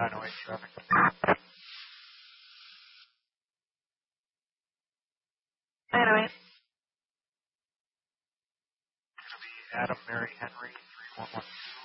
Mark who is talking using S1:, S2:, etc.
S1: 908 traffic.
S2: Anyway.
S1: It'll be Adam Mary Henry 3112.